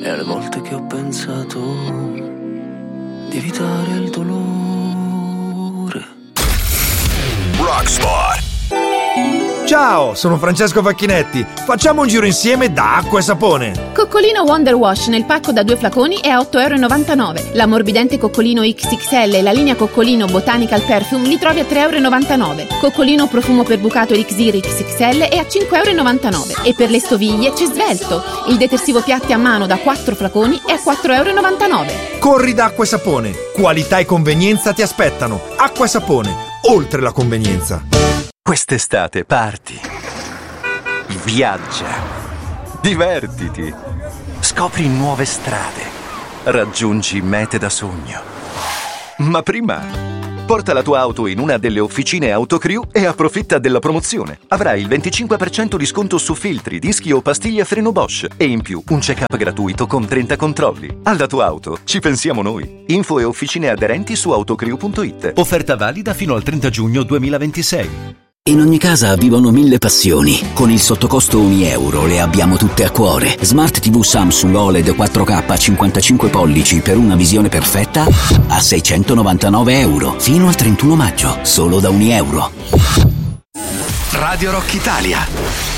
E alle volte che ho pensato di evitare il dolore. Rockspot. Ciao, sono Francesco Facchinetti. Facciamo un giro insieme da Acqua e Sapone. Coccolino Wonder Wash nel pacco da 2 flaconi è a 8,99 €. L'ammorbidente Coccolino XXL e la linea Coccolino Botanical Perfume li trovi a 3,99 €. Coccolino Profumo per Bucato Elixir XXL è a 5,99 €. E per le stoviglie c'è Svelto. Il detersivo piatti a mano da 4 flaconi è a 4,99 €. Corri da Acqua e Sapone. Qualità e convenienza ti aspettano. Acqua e Sapone, oltre la convenienza. Quest'estate parti, viaggia, divertiti, scopri nuove strade, raggiungi mete da sogno. Ma prima porta la tua auto in una delle officine Autocrew e approfitta della promozione. Avrai il 25% di sconto su filtri, dischi o pastiglie a freno Bosch e in più un check-up gratuito con 30 controlli. Alla tua auto ci pensiamo noi. Info e officine aderenti su autocrew.it. Offerta valida fino al 30 giugno 2026. In ogni casa vivono 1000 passioni. Con il sottocosto €1 le abbiamo tutte a cuore. Smart TV Samsung OLED 4K 55 pollici per una visione perfetta a €699 fino al 31 maggio, solo da €1. Radio Rock Italia.